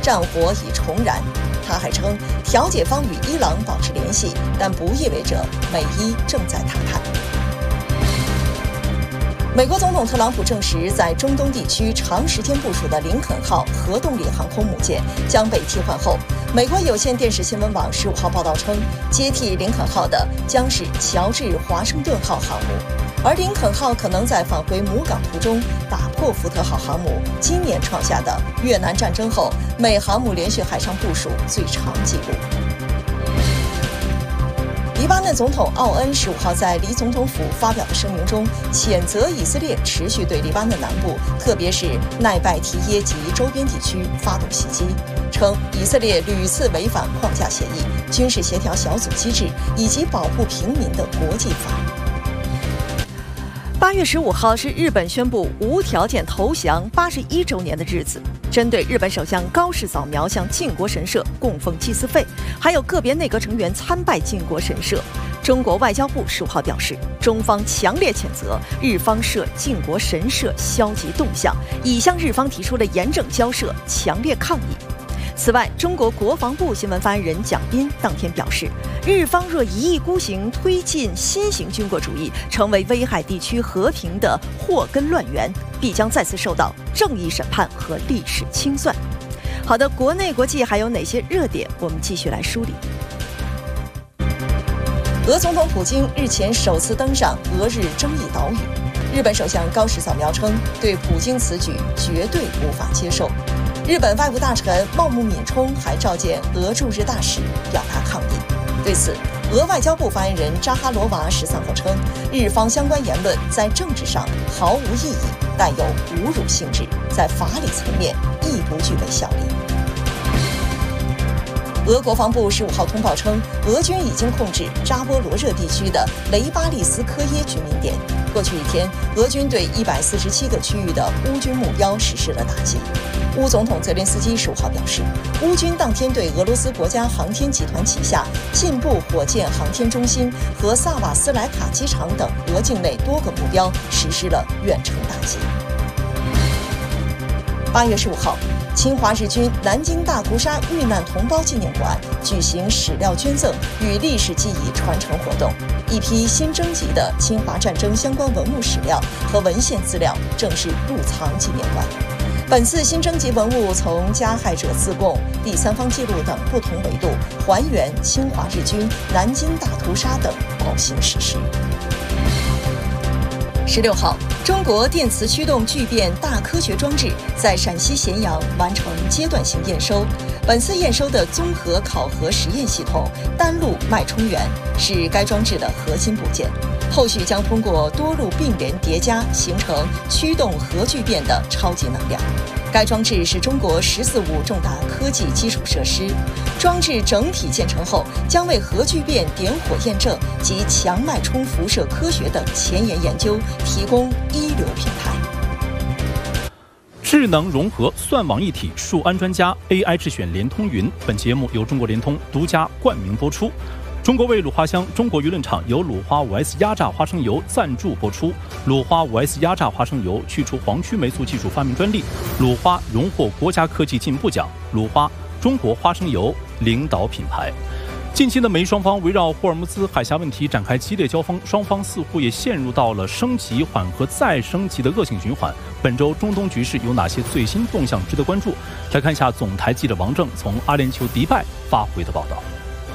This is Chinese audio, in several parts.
战火已重燃。他还称，调解方与伊朗保持联系，但不意味着美伊正在谈判。美国总统特朗普证实，在中东地区长时间部署的林肯号核动力航空母舰将被替换后，美国有线电视新闻网15号报道称，接替林肯号的将是乔治华盛顿号航母，而林肯号可能在返回母港途中打破福特号航母今年创下的越南战争后美航母连续海上部署最长纪录。黎巴嫩总统奥恩15号在黎总统府发表的声明中，谴责以色列持续对黎巴嫩南部，特别是奈拜提耶及周边地区发动袭击，称以色列屡次违反框架协议、军事协调小组机制以及保护平民的国际法。 8月15号是日本宣布无条件投降81周年的日子。针对日本首相高市早苗向靖国神社供奉祭祀费，还有个别内阁成员参拜靖国神社，中国外交部15号表示，中方强烈谴责日方涉靖国神社消极动向，已向日方提出了严正交涉，强烈抗议。此外，中国国防部新闻发言人蒋斌当天表示，日方若一意孤行推进新型军国主义，成为危害地区和平的祸根乱源，必将再次受到正义审判和历史清算。好的，国内国际还有哪些热点？我们继续来梳理。 俄总统普京日前首次登上俄日争议岛屿，日本首相高市早苗称，对普京此举绝对无法接受。日本外务大臣茂木敏充还召见俄驻日大使，表达抗议。对此，俄外交部发言人扎哈罗娃13号称，日方相关言论在政治上毫无意义，带有侮辱性质，在法理层面亦不具备效力。俄国防部15号通报称，俄军已经控制扎波罗热地区的雷巴利斯科耶居民点。过去一天，俄军对147个区域的乌军目标实施了打击。乌总统泽连斯基15号表示，乌军当天对俄罗斯国家航天集团旗下进步火箭航天中心和萨瓦斯莱卡机场等俄境内多个目标实施了远程打击。8月15号，侵华日军南京大屠杀遇难同胞纪念馆举行史料捐赠与历史记忆传承活动，一批新征集的侵华战争相关文物史料和文献资料正式入藏纪念馆。本次新征集文物从加害者自供、第三方记录等不同维度，还原侵华日军南京大屠杀等暴行史实。16号，中国电磁驱动聚变大科学装置在陕西咸阳完成阶段性验收。本次验收的综合考核实验系统单路脉冲源是该装置的核心部件，后续将通过多路并联叠加形成驱动核聚变的超级能量。该装置是中国“14+5”重大科技基础设施。装置整体建成后，将为核聚变点火验证及强脉冲辐射科学等前沿研究提供一流平台。 智能融合算网一体，数安专家 AI 智选联通云。本节目由中国联通独家冠名播出。中国味鲁花香中国舆论场由鲁花 5S 压榨花生油赞助播出。鲁花 5S 压榨花生油去除黄曲霉素技术发明专利，鲁花荣获国家科技进步奖。鲁花中国花生油领导品牌。近期的美伊双方围绕霍尔木兹海峡问题展开激烈交锋，双方似乎也陷入到了升级、缓和再升级的恶性循环。本周中东局势有哪些最新动向值得关注？来看一下总台记者王正从阿联酋迪拜发回的报道。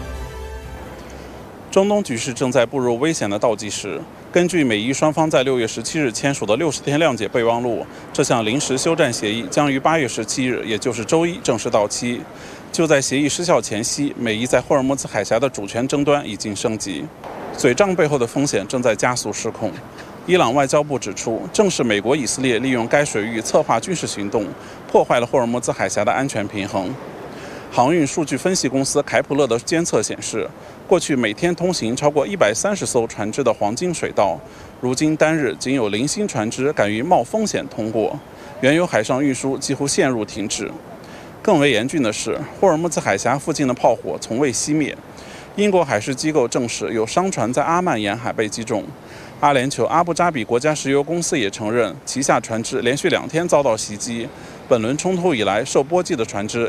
中东局势正在步入危险的倒计时。根据美伊双方在6月17日签署的60天谅解备忘录，这项临时休战协议将于8月17日，也就是周一正式到期。就在协议失效前夕，美伊在霍尔木兹海峡的主权争端已经升级，嘴仗背后的风险正在加速失控。伊朗外交部指出，正是美国、以色列利用该水域策划军事行动，破坏了霍尔木兹海峡的安全平衡。航运数据分析公司凯普勒的监测显示，过去每天通行超过130艘船只的黄金水道，如今单日仅有零星船只敢于冒风险通过，原有海上运输几乎陷入停滞。更为严峻的是，霍尔木兹海峡附近的炮火从未熄灭。英国海事机构证实，有商船在阿曼沿海被击中。阿联酋阿布扎比国家石油公司也承认，旗下船只连续2天遭到袭击。本轮冲突以来，受波及的船只